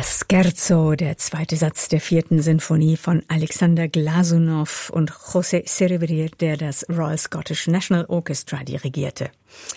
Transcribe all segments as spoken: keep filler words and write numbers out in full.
Das Scherzo, der zweite Satz der vierten Sinfonie von Alexander Glazunov und José Cerebrier, der das Royal Scottish National Orchestra dirigierte.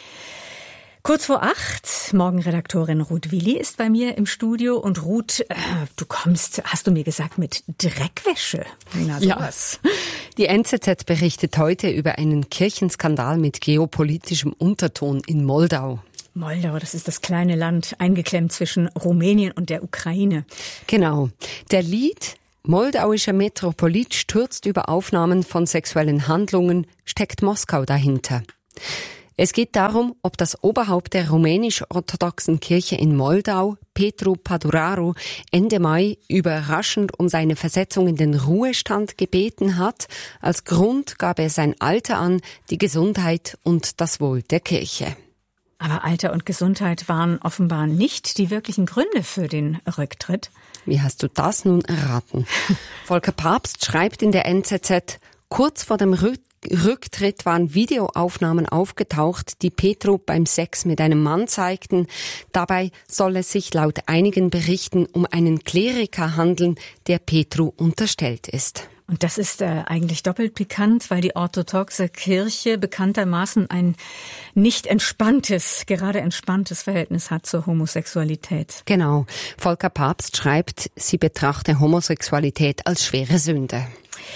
Kurz vor acht, Morgenredaktorin Ruth Willi ist bei mir im Studio. Und Ruth, äh, du kommst, hast du mir gesagt, mit Dreckwäsche. Na, sowas. Ja. Die N Z Z berichtet heute über einen Kirchenskandal mit geopolitischem Unterton in Moldau. Moldau, das ist das kleine Land, eingeklemmt zwischen Rumänien und der Ukraine. Genau. Der Lied Moldauischer Metropolit stürzt über Aufnahmen von sexuellen Handlungen, steckt Moskau dahinter. Es geht darum, ob das Oberhaupt der rumänisch-orthodoxen Kirche in Moldau, Petru Paduraru, Ende Mai überraschend um seine Versetzung in den Ruhestand gebeten hat. Als Grund gab er sein Alter an, die Gesundheit und das Wohl der Kirche. Aber Alter und Gesundheit waren offenbar nicht die wirklichen Gründe für den Rücktritt. Wie hast du das nun erraten? Volker Papst schreibt in der N Z Z, kurz vor dem Rück- Rücktritt waren Videoaufnahmen aufgetaucht, die Petru beim Sex mit einem Mann zeigten. Dabei soll es sich laut einigen Berichten um einen Kleriker handeln, der Petru unterstellt ist. Und das ist äh, eigentlich doppelt pikant, weil die orthodoxe Kirche bekanntermaßen ein nicht entspanntes, gerade entspanntes Verhältnis hat zur Homosexualität. Genau. Volker Papst schreibt, sie betrachte Homosexualität als schwere Sünde.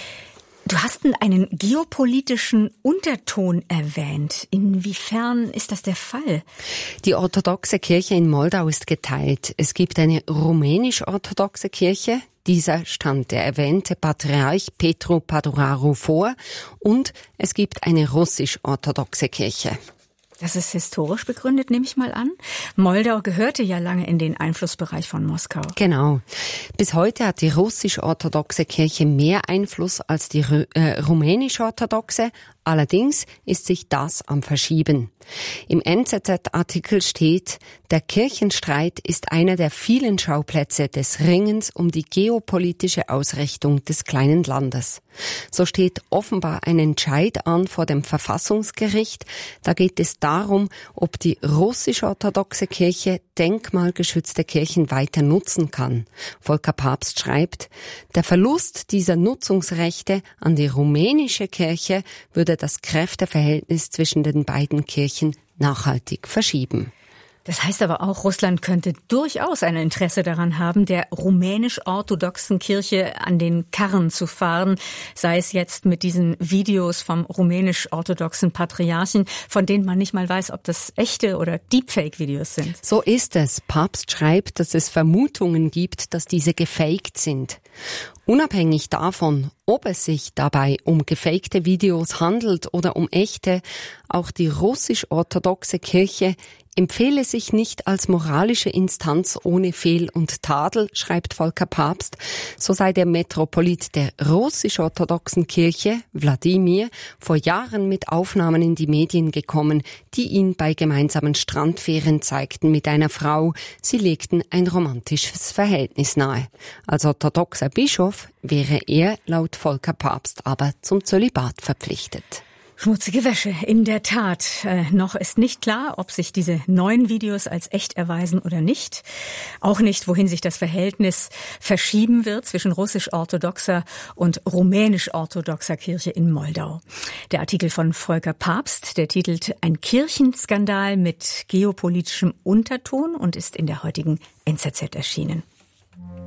Du hast einen geopolitischen Unterton erwähnt. Inwiefern ist das der Fall? Die orthodoxe Kirche in Moldau ist geteilt. Es gibt eine rumänisch-orthodoxe Kirche. Dieser stand der erwähnte Patriarch Petru Paduraru vor. Und es gibt eine russisch-orthodoxe Kirche. Das ist historisch begründet, nehme ich mal an. Moldau gehörte ja lange in den Einflussbereich von Moskau. Genau. Bis heute hat die russisch-orthodoxe Kirche mehr Einfluss als die äh, rumänisch-orthodoxe. Allerdings ist sich das am Verschieben. Im N Z Z-Artikel steht, der Kirchenstreit ist einer der vielen Schauplätze des Ringens um die geopolitische Ausrichtung des kleinen Landes. So steht offenbar ein Entscheid an vor dem Verfassungsgericht. Da geht es darum, ob die russisch-orthodoxe Kirche denkmalgeschützte Kirchen weiter nutzen kann. Volker Papst schreibt, der Verlust dieser Nutzungsrechte an die rumänische Kirche würde das Kräfteverhältnis zwischen den beiden Kirchen nachhaltig verschieben. Das heißt aber auch, Russland könnte durchaus ein Interesse daran haben, der rumänisch-orthodoxen Kirche an den Karren zu fahren, sei es jetzt mit diesen Videos vom rumänisch-orthodoxen Patriarchen, von denen man nicht mal weiß, ob das echte oder Deepfake-Videos sind. So ist es. Papst schreibt, dass es Vermutungen gibt, dass diese gefaked sind. Unabhängig davon, ob es sich dabei um gefakte Videos handelt oder um echte, auch die russisch-orthodoxe Kirche empfehle sich nicht als moralische Instanz ohne Fehl und Tadel, schreibt Volker Papst. So sei der Metropolit der russisch-orthodoxen Kirche, Wladimir, vor Jahren mit Aufnahmen in die Medien gekommen, die ihn bei gemeinsamen Strandferien zeigten mit einer Frau. Sie legten ein romantisches Verhältnis nahe. Als orthodoxer Bischof wäre er laut Volker Papst aber zum Zölibat verpflichtet. Schmutzige Wäsche, in der Tat. Äh, noch ist nicht klar, ob sich diese neuen Videos als echt erweisen oder nicht. Auch nicht, wohin sich das Verhältnis verschieben wird zwischen russisch-orthodoxer und rumänisch-orthodoxer Kirche in Moldau. Der Artikel von Volker Papst, der titelt Ein Kirchenskandal mit geopolitischem Unterton und ist in der heutigen N Z Z erschienen.